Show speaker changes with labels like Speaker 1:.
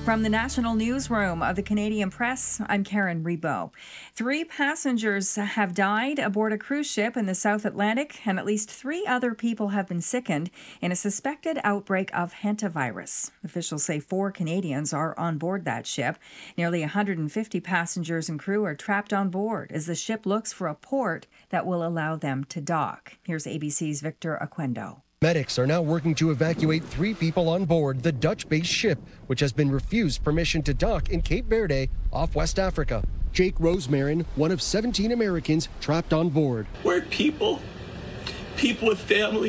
Speaker 1: From the National Newsroom of the Canadian Press, I'm Karen Rebo. 3 passengers have died aboard a cruise ship in the South Atlantic, and at least 3 other people have been sickened in a suspected outbreak of hantavirus. Officials say 4 Canadians are on board that ship. Nearly 150 passengers and crew are trapped on board as the ship looks for a port that will allow them to dock. Here's ABC's Victor Oquendo.
Speaker 2: Medics are now working to evacuate 3 people on board the Dutch-based ship, which has been refused permission to dock in Cape Verde off West Africa. Jake Rosemarin, one of 17 Americans trapped on board.
Speaker 3: We're people with families.